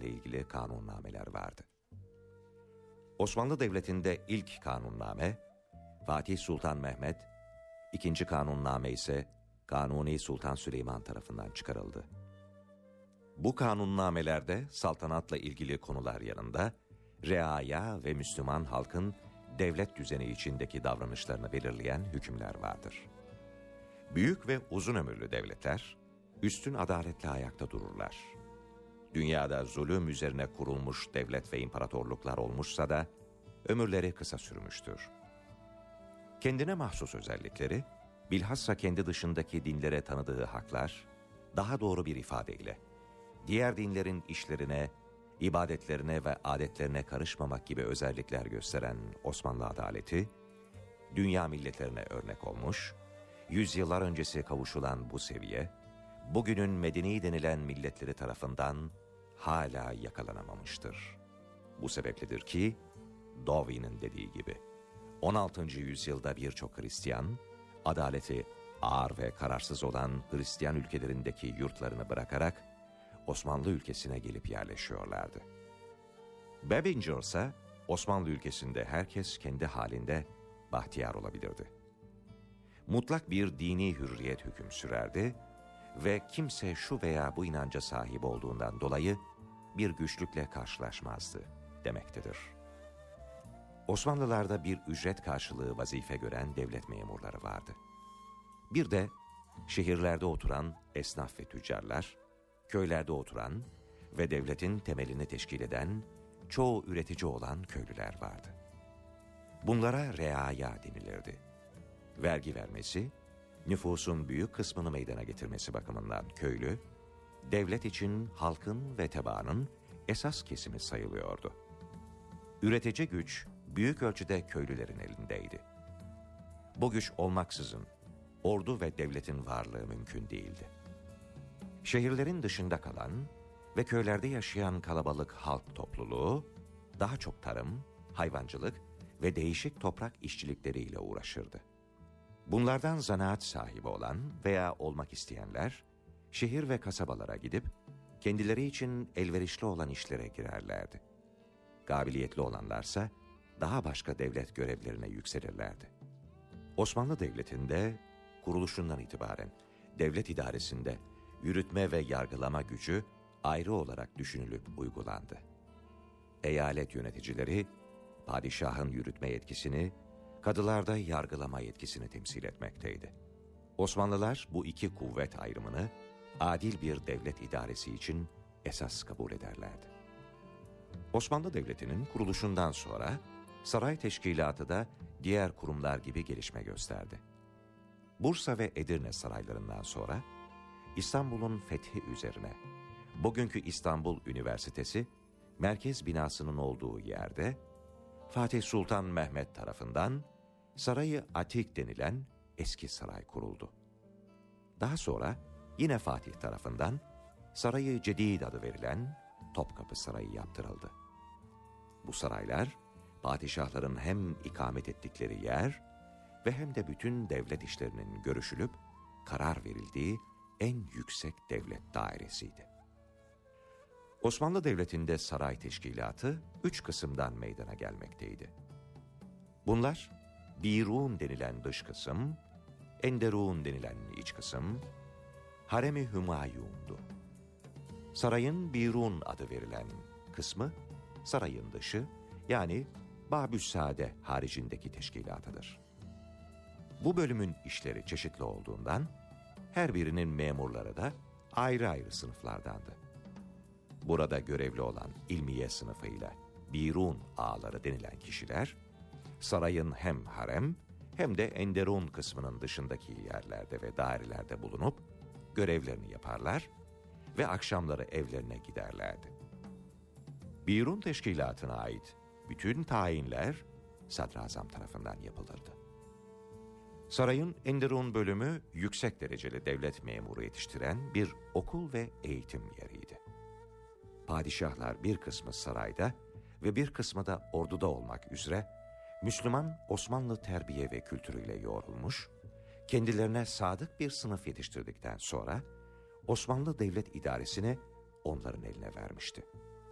devletle ilgili kanunnameler vardı. Osmanlı Devleti'nde ilk kanunname Fatih Sultan Mehmet, ikinci kanunname ise Kanuni Sultan Süleyman tarafından çıkarıldı. Bu kanunnamelerde saltanatla ilgili konular yanında reaya ve Müslüman halkın devlet düzeni içindeki davranışlarını belirleyen hükümler vardır. Büyük ve uzun ömürlü devletler üstün adaletle ayakta dururlar. Dünyada zulüm üzerine kurulmuş devlet ve imparatorluklar olmuşsa da ömürleri kısa sürmüştür. Kendine mahsus özellikleri, bilhassa kendi dışındaki dinlere tanıdığı haklar, daha doğru bir ifadeyle, diğer dinlerin işlerine, ibadetlerine ve adetlerine karışmamak gibi özellikler gösteren Osmanlı adaleti, dünya milletlerine örnek olmuş, yüzyıllar öncesi kavuşulan bu seviye, bugünün medeni denilen milletleri tarafından hala yakalanamamıştır. Bu sebepledir ki, Dowey'nin dediği gibi, 16. yüzyılda birçok Hristiyan, adaleti ağır ve kararsız olan Hristiyan ülkelerindeki yurtlarını bırakarak Osmanlı ülkesine gelip yerleşiyorlardı. Babinger ise Osmanlı ülkesinde herkes kendi halinde bahtiyar olabilirdi. Mutlak bir dini hürriyet hüküm sürerdi ve kimse şu veya bu inanca sahip olduğundan dolayı bir güçlükle karşılaşmazdı demektedir. Osmanlılarda bir ücret karşılığı vazife gören devlet memurları vardı. Bir de şehirlerde oturan esnaf ve tüccarlar, köylerde oturan ve devletin temelini teşkil eden çoğu üretici olan köylüler vardı. Bunlara reaya denilirdi. Vergi vermesi, nüfusun büyük kısmını meydana getirmesi bakımından köylü, devlet için halkın ve tebaanın esas kesimi sayılıyordu. Üretici güç büyük ölçüde köylülerin elindeydi. Bu güç olmaksızın ordu ve devletin varlığı mümkün değildi. Şehirlerin dışında kalan ve köylerde yaşayan kalabalık halk topluluğu daha çok tarım, hayvancılık ve değişik toprak işçilikleriyle uğraşırdı. Bunlardan zanaat sahibi olan veya olmak isteyenler şehir ve kasabalara gidip kendileri için elverişli olan işlere girerlerdi. Kabiliyetli olanlarsa daha başka devlet görevlerine yükselirlerdi. Osmanlı Devleti'nde kuruluşundan itibaren devlet idaresinde yürütme ve yargılama gücü ayrı olarak düşünülüp uygulandı. Eyalet yöneticileri padişahın yürütme yetkisini, kadılarda yargılama yetkisini temsil etmekteydi. Osmanlılar bu iki kuvvet ayrımını adil bir devlet idaresi için esas kabul ederlerdi. Osmanlı Devleti'nin kuruluşundan sonra saray teşkilatı da diğer kurumlar gibi gelişme gösterdi. Bursa ve Edirne saraylarından sonra İstanbul'un fethi üzerine bugünkü İstanbul Üniversitesi merkez binasının olduğu yerde Fatih Sultan Mehmet tarafından Sarayı Atik denilen eski saray kuruldu. Daha sonra yine Fatih tarafından Sarayı Cedid adı verilen Topkapı Sarayı yaptırıldı. Bu saraylar padişahların hem ikamet ettikleri yer ve hem de bütün devlet işlerinin görüşülüp karar verildiği en yüksek devlet dairesiydi. Osmanlı Devleti'nde saray teşkilatı 3 kısımdan meydana gelmekteydi. Bunlar Birun denilen dış kısım, Enderun denilen iç kısım, Harem-i Hümayun'du. Sarayın Birun adı verilen kısmı sarayın dışı, yani Babüssade haricindeki teşkilatıdır. Bu bölümün işleri çeşitli olduğundan her birinin memurları da ayrı ayrı sınıflardandı. Burada görevli olan ilmiye sınıfıyla Birun ağaları denilen kişiler, sarayın hem harem hem de enderun kısmının dışındaki yerlerde ve dairelerde bulunup görevlerini yaparlar ve akşamları evlerine giderlerdi. Birun teşkilatına ait bütün tayinler sadrazam tarafından yapılırdı. Sarayın enderun bölümü yüksek dereceli devlet memuru yetiştiren bir okul ve eğitim yeriydi. Padişahlar bir kısmı sarayda ve bir kısmı da orduda olmak üzere Müslüman Osmanlı terbiye ve kültürüyle yoğrulmuş, kendilerine sadık bir sınıf yetiştirdikten sonra Osmanlı devlet idaresini onların eline vermişti.